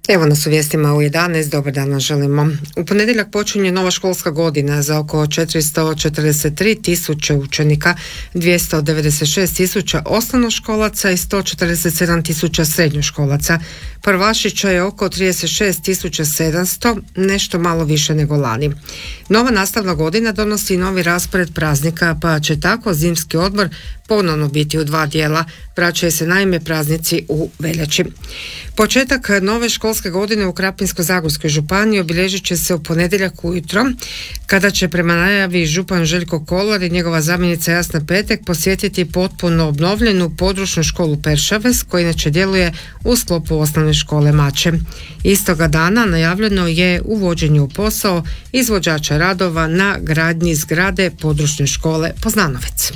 Evo nas u vijestima u 11, dobar dan vam želimo. U ponedjeljak počinje nova školska godina za oko 443 tisuće učenika, 296 tisuća osnovnoškolaca i 147 tisuća srednjoškolaca. Prvašića je oko 36.700, nešto malo više nego lani. Nova nastavna godina donosi novi raspored praznika, pa će tako zimski odmor ponovno biti u dva dijela. Vraćaju se naime praznici u veljači. Početak nove školske godine u Krapinsko-zagorskoj županiji obilježit će se u ponedjeljak ujutro, kada će prema najavi župan Željko Kolar i njegova zamjenica Jasna Petek posjetiti potpuno obnovljenu područnu školu Peršavec, koja inače djeluje u sklopu osnovne škole Mače. Istoga dana najavljeno je uvođenje u posao izvođača radova na gradnji zgrade područne škole Poznanovec.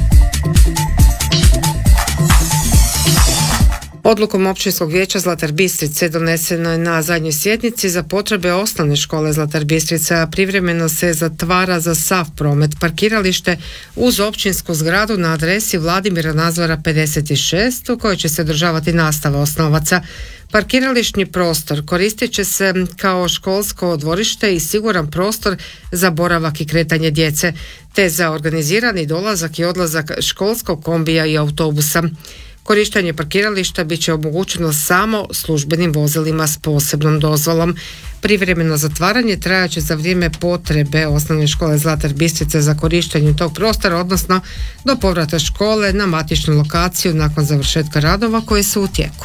Odlukom Općinskog vijeća Zlatar Bistrice doneseno je na zadnjoj sjednici za potrebe osnovne škole Zlatar Bistrica privremeno se zatvara za sav promet parkiralište uz općinsku zgradu na adresi Vladimira Nazora 56 u kojoj će se održavati nastava osnovaca. Parkirališni prostor koristit će se kao školsko dvorište i siguran prostor za boravak i kretanje djece, te za organizirani dolazak i odlazak školskog kombija i autobusa. Korištenje parkirališta bit će omogućeno samo službenim vozilima s posebnom dozvolom. Privremeno zatvaranje trajat će za vrijeme potrebe osnovne škole Zlatar Bistrica za korištenje tog prostora, odnosno do povrata škole na matičnu lokaciju nakon završetka radova koji su u tijeku.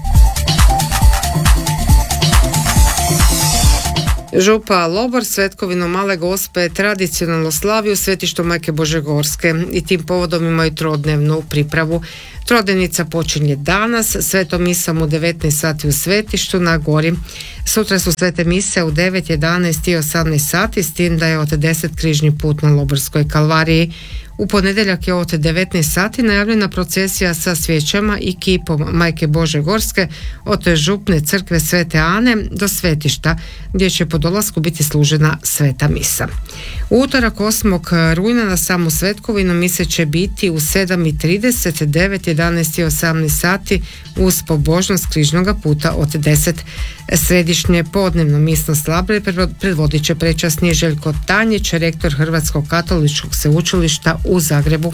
Župa Lobor svetkovinu Male Gospe tradicionalno slavi u svetištu Majke Bože Gorske i tim povodom imaju trodnevnu pripravu. Trodnevnica počinje danas, svetom misom u 19 sati u svetištu na gori. Sutra su svete mise u 9, 11 i 18 sati, s tim da je od 10 križni put na Loborskoj kalvariji. U ponedjeljak je od 19 sati najavljena procesija sa svijećama i kipom Majke Bože Gorske od župne crkve Svete Ane do svetišta, gdje će po dolasku biti služena sveta misa. U utorak 8. rujna na samu svetkovinu mise će biti u 7:30, 9, 11 i 18 sati uz pobožnost križnoga puta od 10. Središnje podnevno misno slablje predvodit će prečasni Željko Tanjić, rektor Hrvatskog katoličkog sveučilišta u Zagrebu.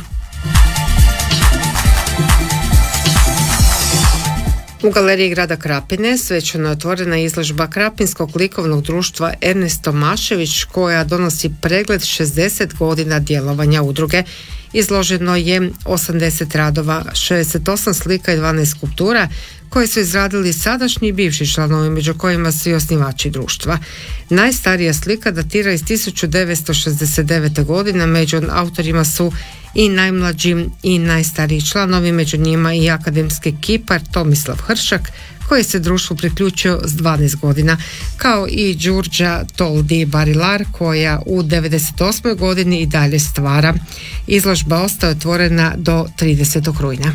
U galeriji grada Krapine svečano je otvorena izložba Krapinskog likovnog društva Ernest Tomašević, koja donosi pregled 60 godina djelovanja udruge. Izloženo je 80 radova, 68 slika i 12 skulptura koje su izradili sadašnji i bivši članovi, među kojima su i osnivači društva. Najstarija slika datira iz 1969. godine, među autorima su i najmlađi i najstariji članovi, među njima i akademski kipar Tomislav Hršak, koji se društvu priključio s 12 godina, kao i Đurđa Toldi Barilar, koja u 98. godini i dalje stvara. Izložba ostaje otvorena do 30. rujna.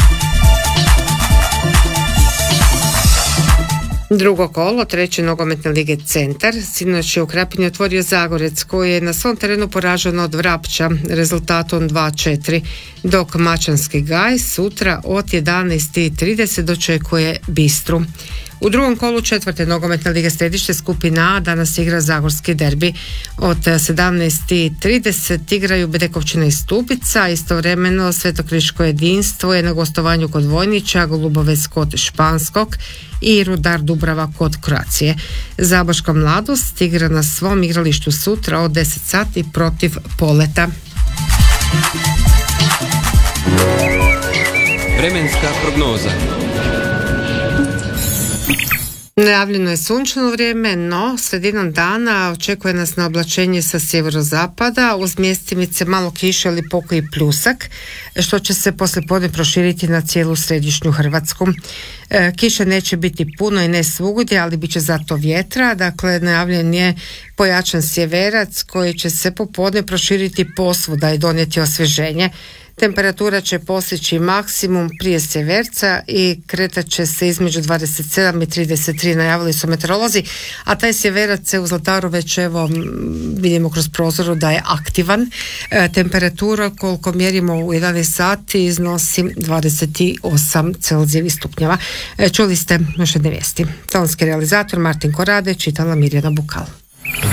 Drugo kolo treće nogometne lige Centar sinoć je u Krapini otvorio Zagorec, koji je na svom terenu poražen od Vrapča rezultatom 2-4, dok Mačanski Gaj sutra od 11:30 dočekuje Bistru. U drugom kolu četvrte nogometne lige Središte skupina A danas igra Zagorski derbi. Od 17:30 igraju Bedekovčina i Stubica, istovremeno Svetokriško jedinstvo je na gostovanju kod Vojnića, Golubovec kod Španskog i Rudar Dubrava kod Croacije. Zaboška mladost igra na svom igralištu sutra od 10 sati protiv Poleta. Vremenska prognoza. Najavljeno je sunčano vrijeme, no sredinom dana očekuje nas na oblačenje sa sjeverozapada uz mjestimice malo kiše ili pokoji pljusak, što će se poslijepodne proširiti na cijelu središnju Hrvatsku. Kiše neće biti puno i ne svugdje, ali bit će zato vjetra. Dakle, najavljen je pojačan sjeverac koji će se popodne proširiti posvuda i donijeti osvježenje. Temperatura će postići maksimum prije sjeverca i kretat će se između 27 i 33, najavili su meteorolozi, a taj sjeverac se u Zlataru već vidimo kroz prozoru da je aktivan. Temperatura koliko mjerimo u 11 sati iznosi 28 Celzijevih stupnjeva. Čuli ste još jedne vijesti. Tonski realizator Martin Korade, čitala Mirjana Bukal.